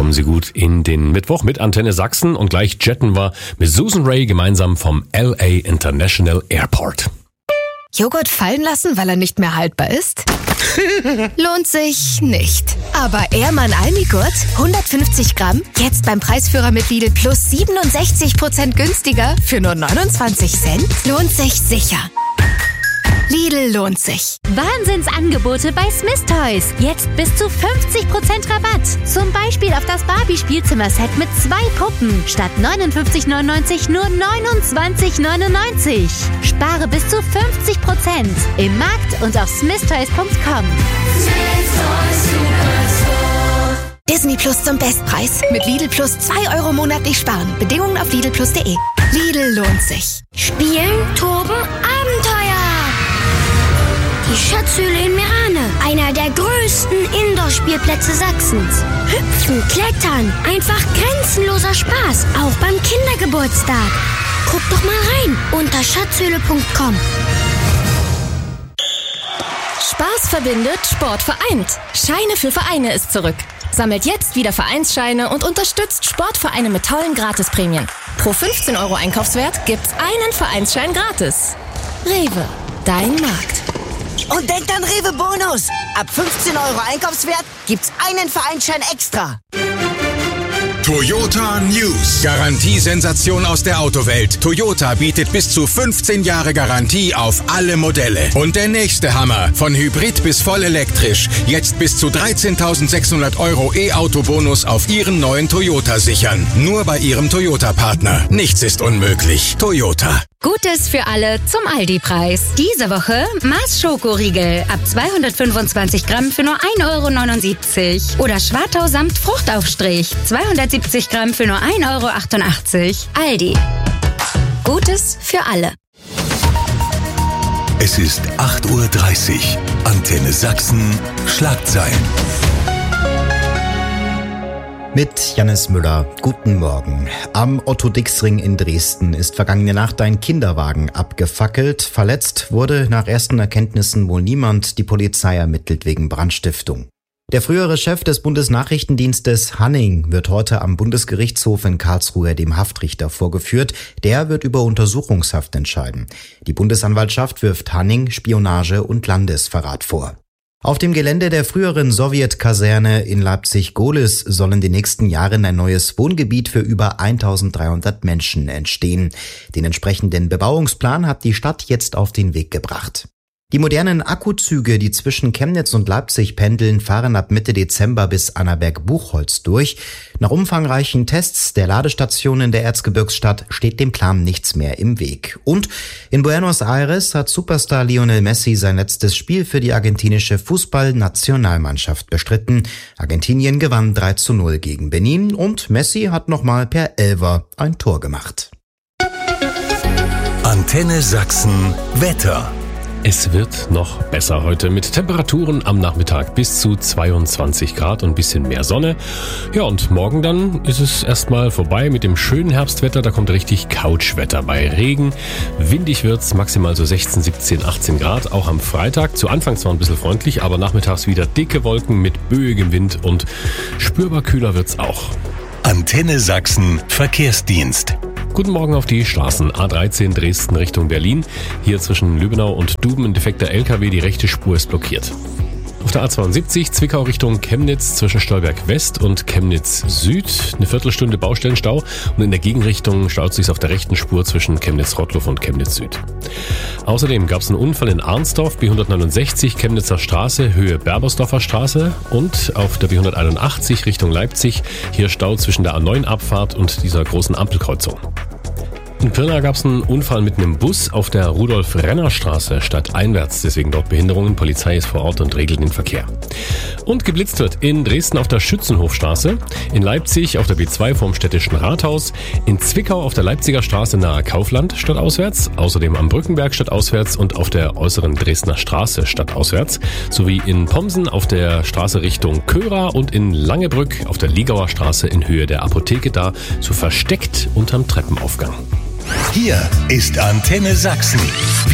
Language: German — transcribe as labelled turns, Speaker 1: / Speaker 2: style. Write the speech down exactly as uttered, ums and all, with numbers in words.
Speaker 1: Kommen Sie gut in den Mittwoch mit Antenne Sachsen und gleich jetten wir mit Susan Ray gemeinsam vom L A International Airport.
Speaker 2: Joghurt fallen lassen, weil er nicht mehr haltbar ist? Lohnt sich nicht. Aber Ehrmann Almigurt, hundertfünfzig Gramm, jetzt beim Preisführer mit Lidl Plus siebenundsechzig Prozent günstiger für nur neunundzwanzig Cent? Lohnt sich sicher. Lidl lohnt sich.
Speaker 3: Wahnsinnsangebote bei Smith Toys. Jetzt bis zu fünfzig Prozent Rabatt. Zum Beispiel auf das Barbie-Spielzimmerset mit zwei Puppen. Statt neunundfünfzig neunundneunzig nur neunundzwanzig neunundneunzig. Spare bis zu fünfzig Prozent im Markt und auf smith toys punkt com.
Speaker 2: Disney Plus zum Bestpreis. Mit Lidl Plus zwei Euro monatlich sparen. Bedingungen auf lidl plus punkt de. Lidl lohnt sich.
Speaker 4: Spielen, toben, Abenteuer. Die Schatzhöhle in Merane, einer der größten Indoor-Spielplätze Sachsens. Hüpfen, klettern, einfach grenzenloser Spaß, auch beim Kindergeburtstag. Guck doch mal rein unter schatzhöhle punkt com.
Speaker 5: Spaß verbindet, Sport vereint. Scheine für Vereine ist zurück. Sammelt jetzt wieder Vereinsscheine und unterstützt Sportvereine mit tollen Gratisprämien. Pro fünfzehn Euro Einkaufswert gibt's einen Vereinsschein gratis. Rewe, dein Markt.
Speaker 6: Und denkt an Rewe Bonus. Ab fünfzehn Euro Einkaufswert gibt's einen Vereinsschein extra.
Speaker 7: Toyota News. Garantiesensation aus der Autowelt. Toyota bietet bis zu fünfzehn Jahre Garantie auf alle Modelle. Und der nächste Hammer. Von Hybrid bis voll elektrisch. Jetzt bis zu dreizehntausendsechshundert Euro E-Auto-Bonus auf Ihren neuen Toyota sichern. Nur bei Ihrem Toyota-Partner. Nichts ist unmöglich. Toyota.
Speaker 3: Gutes für alle zum Aldi-Preis. Diese Woche Mars Schokoriegel ab zweihundertfünfundzwanzig Gramm für nur ein Euro neunundsiebzig. Oder Schwartau samt Fruchtaufstrich zweihundertsiebzig Gramm für nur ein Euro achtundachtzig. Aldi. Gutes für alle.
Speaker 8: Es ist acht Uhr dreißig. Antenne Sachsen. Schlagzeilen.
Speaker 9: Mit Jannis Müller. Guten Morgen. Am Otto-Dix-Ring in Dresden ist vergangene Nacht ein Kinderwagen abgefackelt. Verletzt wurde nach ersten Erkenntnissen wohl niemand. Die Polizei ermittelt wegen Brandstiftung. Der frühere Chef des Bundesnachrichtendienstes Hanning wird heute am Bundesgerichtshof in Karlsruhe dem Haftrichter vorgeführt. Der wird über Untersuchungshaft entscheiden. Die Bundesanwaltschaft wirft Hanning Spionage und Landesverrat vor. Auf dem Gelände der früheren Sowjetkaserne in Leipzig-Gohlis soll in den nächsten Jahren ein neues Wohngebiet für über eintausenddreihundert Menschen entstehen. Den entsprechenden Bebauungsplan hat die Stadt jetzt auf den Weg gebracht. Die modernen Akkuzüge, die zwischen Chemnitz und Leipzig pendeln, fahren ab Mitte Dezember bis Annaberg-Buchholz durch. Nach umfangreichen Tests der Ladestationen der Erzgebirgsstadt steht dem Plan nichts mehr im Weg. Und in Buenos Aires hat Superstar Lionel Messi sein letztes Spiel für die argentinische Fußballnationalmannschaft bestritten. Argentinien gewann drei zu null gegen Benin und Messi hat nochmal per Elfer ein Tor gemacht.
Speaker 8: Antenne Sachsen Wetter.
Speaker 1: Es wird noch besser heute mit Temperaturen am Nachmittag bis zu zweiundzwanzig Grad und ein bisschen mehr Sonne. Ja, und morgen dann ist es erstmal vorbei mit dem schönen Herbstwetter. Da kommt richtig Couchwetter bei Regen. Windig wird's, maximal so sechzehn, siebzehn, achtzehn Grad. Auch am Freitag. Zu Anfang zwar ein bisschen freundlich, aber nachmittags wieder dicke Wolken mit böigem Wind und spürbar kühler wird's auch.
Speaker 8: Antenne Sachsen Verkehrsdienst.
Speaker 1: Guten Morgen auf die Straßen. A dreizehn Dresden Richtung Berlin. Hier zwischen Lübbenau und Duben ein defekter L K W. Die rechte Spur ist blockiert. Auf der A zweiundsiebzig Zwickau Richtung Chemnitz zwischen Stolberg West und Chemnitz Süd. Eine Viertelstunde Baustellenstau. Und in der Gegenrichtung staut sich auf der rechten Spur zwischen Chemnitz-Rottluff und Chemnitz Süd. Außerdem gab es einen Unfall in Arnsdorf, B hundertneunundsechzig Chemnitzer Straße, Höhe Berbersdorfer Straße. Und auf der B hunderteinundachtzig Richtung Leipzig. Hier Stau zwischen der A neun Abfahrt und dieser großen Ampelkreuzung. In Pirna gab es einen Unfall mit einem Bus auf der Rudolf-Renner-Straße stadteinwärts, deswegen dort Behinderungen. Polizei ist vor Ort und regelt den Verkehr. Und geblitzt wird in Dresden auf der Schützenhofstraße, in Leipzig auf der B zwei vorm Städtischen Rathaus, in Zwickau auf der Leipziger Straße nahe Kaufland stadtauswärts, außerdem am Brückenberg stadtauswärts und auf der äußeren Dresdner Straße stadtauswärts, sowie in Pomsen auf der Straße Richtung Köra und in Langebrück auf der Liegauer Straße in Höhe der Apotheke, da so versteckt unterm Treppenaufgang.
Speaker 8: Hier ist Antenne Sachsen.